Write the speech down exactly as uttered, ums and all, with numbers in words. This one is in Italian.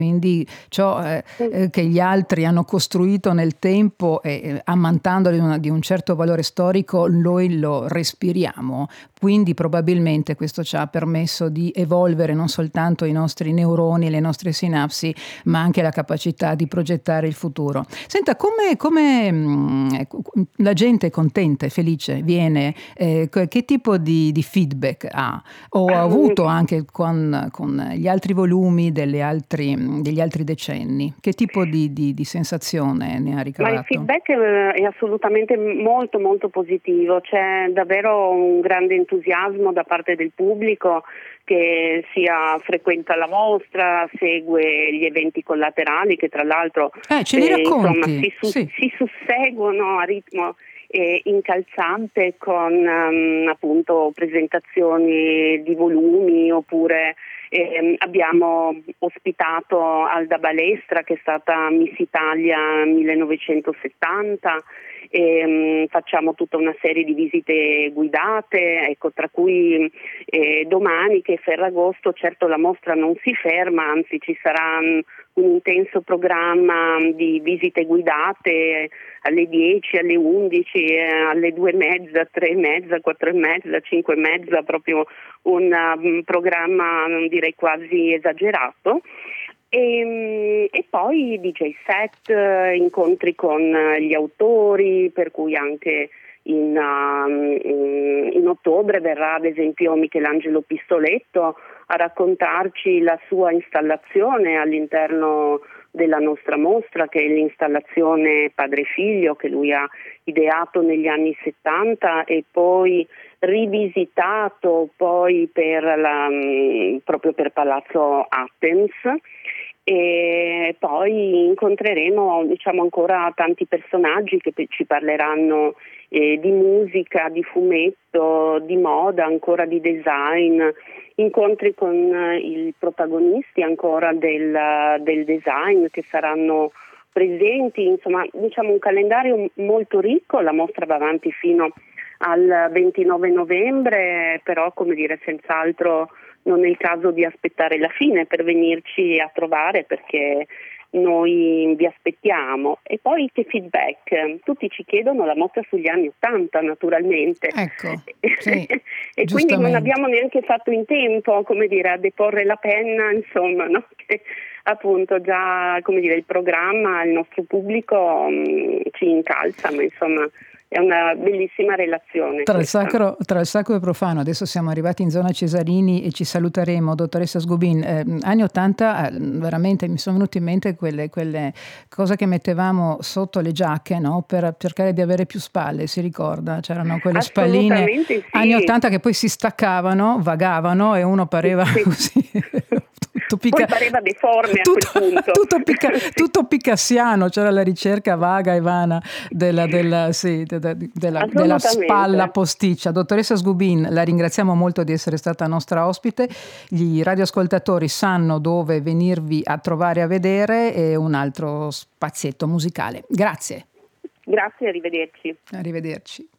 Quindi ciò eh, eh, che gli altri hanno costruito nel tempo e eh, ammantandolo di, una, di un certo valore storico, noi lo respiriamo. Quindi probabilmente questo ci ha permesso di evolvere non soltanto i nostri neuroni, le nostre sinapsi, ma anche la capacità di progettare il futuro. Senta, come, come mh, la gente è contenta e felice viene, eh, che tipo di, di feedback ha? Ho avuto anche con, con gli altri volumi delle altri degli altri decenni. Che tipo di, di, di sensazione ne ha ricavato? Ma il feedback è assolutamente molto molto positivo, c'è davvero un grande entusiasmo da parte del pubblico che sia frequenta la mostra, segue gli eventi collaterali che tra l'altro eh, ce li eh, racconti? Insomma, si, su, sì. si susseguono a ritmo eh, incalzante con um, appunto presentazioni di volumi oppure Eh, abbiamo ospitato Alda Balestra che è stata Miss Italia millenovecentosettanta, e, um, facciamo tutta una serie di visite guidate, ecco, tra cui eh, domani che è Ferragosto, certo la mostra non si ferma, anzi ci sarà um, un intenso programma di visite guidate alle dieci, alle undici, eh, alle due e mezza, tre e mezza, quattro e mezza, cinque e mezza, proprio un um, programma direi quasi esagerato. E, e poi D J set, incontri con gli autori, per cui anche in, uh, in ottobre verrà ad esempio Michelangelo Pistoletto a raccontarci la sua installazione all'interno della nostra mostra, che è l'installazione Padre Figlio che lui ha ideato negli anni settanta e poi rivisitato poi per la, proprio per Palazzo Attens. E poi incontreremo diciamo ancora tanti personaggi che ci parleranno eh, di musica, di fumetto, di moda, ancora di design, incontri con eh, i protagonisti ancora del, del design che saranno presenti, insomma diciamo un calendario molto ricco. La mostra va avanti fino al ventinove novembre, però come dire senz'altro non è il caso di aspettare la fine per venirci a trovare, perché noi vi aspettiamo. E poi che feedback? Tutti ci chiedono la mostra sugli anni ottanta naturalmente. Ecco, sì, e quindi non abbiamo neanche fatto in tempo, come dire, a deporre la penna, insomma, no? Che appunto già, come dire, il programma, il nostro pubblico mh, ci incalza, ma insomma è una bellissima relazione. Tra il, sacro, tra il sacro e il profano, adesso siamo arrivati in zona Cesarini e ci saluteremo, dottoressa Sgubin. Eh, anni ottanta, eh, veramente mi sono venute in mente quelle, quelle cose che mettevamo sotto le giacche, no? Per cercare di avere più spalle, si ricorda? C'erano quelle spalline sì. anni ottanta che poi si staccavano, vagavano e uno pareva sì. così... Tutto pica... Poi pareva deforme tutto, a quel punto. Tutto, pica... tutto picassiano, c'era la ricerca vaga e vana della, della, sì, della, della, della spalla posticcia. Dottoressa Sgubin, la ringraziamo molto di essere stata nostra ospite. Gli radioascoltatori sanno dove venirvi a trovare a vedere e un altro spazietto musicale. Grazie. Grazie, arrivederci. Arrivederci.